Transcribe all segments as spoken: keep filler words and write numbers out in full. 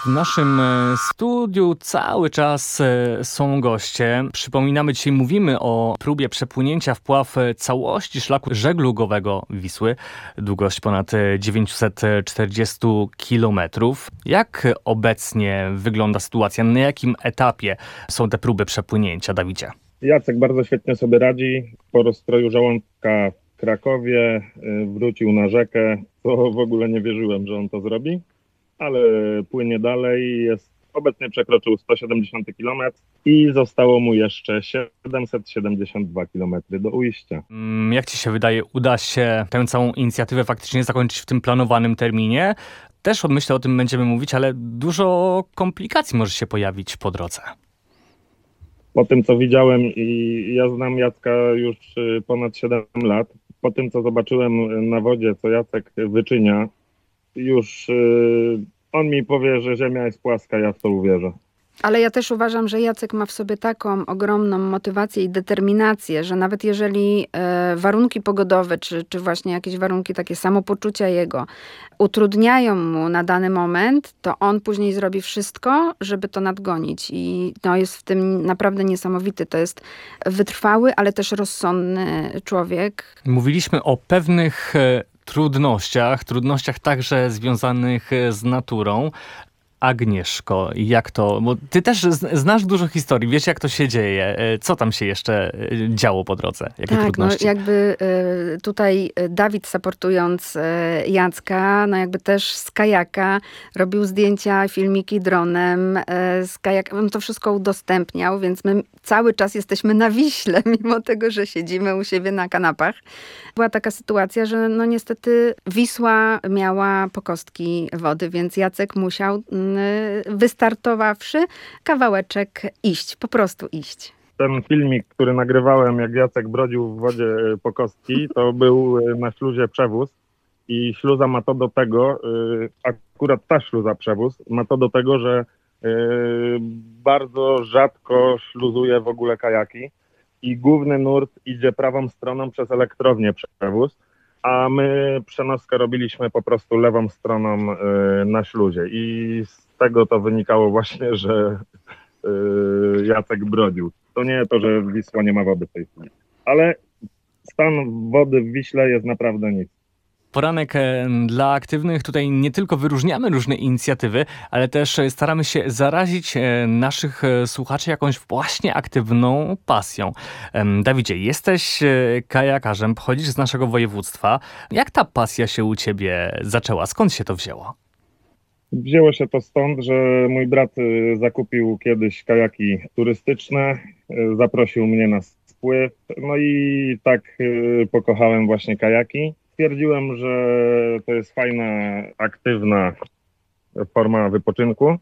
W naszym studiu cały czas są goście. Przypominamy, dzisiaj mówimy o próbie przepłynięcia wpław całości szlaku żeglugowego Wisły. Długość ponad dziewięćset czterdzieści kilometrów. Jak obecnie wygląda sytuacja? Na jakim etapie są te próby przepłynięcia, Dawidzie? Jacek bardzo świetnie sobie radzi. Po rozstroju żołądka w Krakowie wrócił na rzekę, co w ogóle nie wierzyłem, że on to zrobi. Ale płynie dalej, jest, obecnie przekroczył sto siedemdziesiąt kilometrów i zostało mu jeszcze siedemset siedemdziesiąt dwa kilometry do ujścia. Jak ci się wydaje, uda się tę całą inicjatywę faktycznie zakończyć w tym planowanym terminie? Też myślę, o tym będziemy mówić, ale dużo komplikacji może się pojawić po drodze. Po tym, co widziałem, i ja znam Jacka już ponad siedem lat, po tym, co zobaczyłem na wodzie, co Jacek wyczynia, już yy, on mi powie, że Ziemia jest płaska, ja w to uwierzę. Ale ja też uważam, że Jacek ma w sobie taką ogromną motywację i determinację, że nawet jeżeli e, warunki pogodowe, czy, czy właśnie jakieś warunki takie samopoczucia jego utrudniają mu na dany moment, to on później zrobi wszystko, żeby to nadgonić. I no, jest w tym naprawdę niesamowity. To jest wytrwały, ale też rozsądny człowiek. Mówiliśmy o pewnych trudnościach, trudnościach także związanych z naturą. Agnieszko, jak to? Bo ty też znasz dużo historii, wiesz jak to się dzieje. Co tam się jeszcze działo po drodze? Jakie tak, trudności? No jakby tutaj Dawid, supportując Jacka, no jakby też z kajaka robił zdjęcia, filmiki dronem, z kajaka, on to wszystko udostępniał, więc my cały czas jesteśmy na Wiśle, mimo tego, że siedzimy u siebie na kanapach. Była taka sytuacja, że no niestety Wisła miała po kostki wody, więc Jacek musiał, wystartowawszy, kawałeczek iść, po prostu iść. Ten filmik, który nagrywałem, jak Jacek brodził w wodzie po kostki, to był na śluzie przewóz i śluza ma to do tego, akurat ta śluza przewóz, ma to do tego, że bardzo rzadko śluzuje w ogóle kajaki i główny nurt idzie prawą stroną przez elektrownię przewóz, a my przenoskę robiliśmy po prostu lewą stroną na śluzie i z tego to wynikało właśnie, że Jacek brodził. To nie to, że Wisła nie ma wody w tej chwili, ale stan wody w Wiśle jest naprawdę nic. Poranek dla aktywnych. Tutaj nie tylko wyróżniamy różne inicjatywy, ale też staramy się zarazić naszych słuchaczy jakąś właśnie aktywną pasją. Dawidzie, jesteś kajakarzem, pochodzisz z naszego województwa. Jak ta pasja się u ciebie zaczęła? Skąd się to wzięło? Wzięło się to stąd, że mój brat zakupił kiedyś kajaki turystyczne, zaprosił mnie na spływ, no i tak pokochałem właśnie kajaki. Stwierdziłem, że to jest fajna, aktywna forma wypoczynku,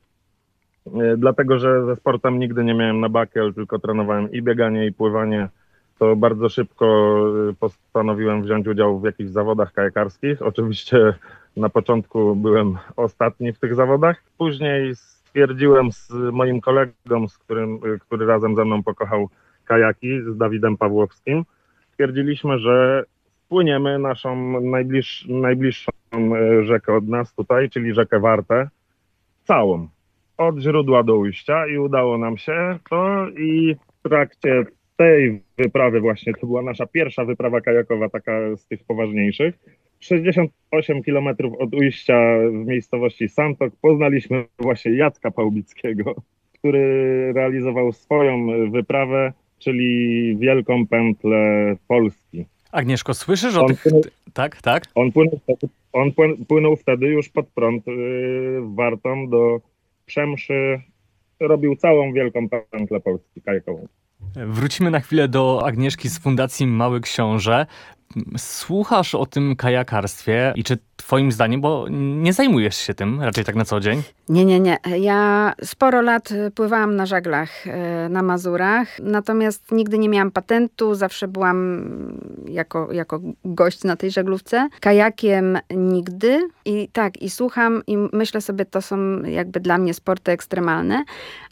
dlatego że ze sportem nigdy nie miałem na bakiel, tylko trenowałem i bieganie, i pływanie. To bardzo szybko postanowiłem wziąć udział w jakichś zawodach kajakarskich. Oczywiście na początku byłem ostatni w tych zawodach. Później stwierdziłem z moim kolegą, z którym, który razem ze mną pokochał kajaki, z Dawidem Pawłowskim, stwierdziliśmy, że płyniemy naszą najbliż, najbliższą rzekę od nas tutaj, czyli rzekę Wartę, całą, od źródła do ujścia i udało nam się to i w trakcie tej wyprawy właśnie, to była nasza pierwsza wyprawa kajakowa, taka z tych poważniejszych, sześćdziesiąt osiem kilometrów od ujścia w miejscowości Santok poznaliśmy właśnie Jacka Pałbickiego, który realizował swoją wyprawę, czyli Wielką Pętlę Polski. Agnieszko, słyszysz o on tych... Płynął, tak, tak? On, płynął wtedy, on płynął wtedy już pod prąd yy, Wartą do Przemszy. Robił całą Wielką Pętlę Polski kajakową. Wrócimy na chwilę do Agnieszki z Fundacji Mały Książę. Słuchasz o tym kajakarstwie i czy twoim zdaniem, bo nie zajmujesz się tym raczej tak na co dzień? Nie, nie, nie. Ja sporo lat pływałam na żaglach na Mazurach, natomiast nigdy nie miałam patentu, zawsze byłam jako, jako gość na tej żaglówce. Kajakiem nigdy i tak, i słucham i myślę sobie, to są jakby dla mnie sporty ekstremalne.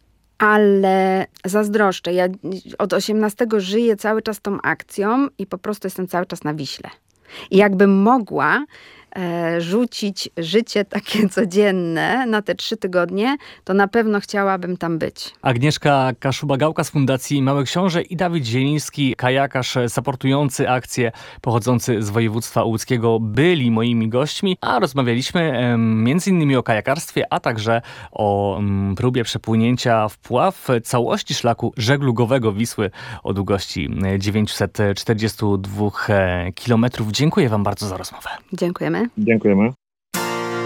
Ale zazdroszczę. Ja od osiemnastego żyję cały czas tą akcją i po prostu jestem cały czas na Wiśle. I jakbym mogła, e, rzucić życie takie codzienne na te trzy tygodnie, to na pewno chciałabym tam być. Agnieszka Kaszuba-Gałka z Fundacji Małe Książę i Dawid Zieliński, kajakarz supportujący akcję, pochodzący z województwa łódzkiego, byli moimi gośćmi, a rozmawialiśmy em, między innymi o kajakarstwie, a także o em, próbie przepłynięcia w pław całości szlaku żeglugowego Wisły o długości dziewięćset czterdzieści dwa kilometrów. Dziękuję wam bardzo za rozmowę. Dziękujemy. Dziękujemy.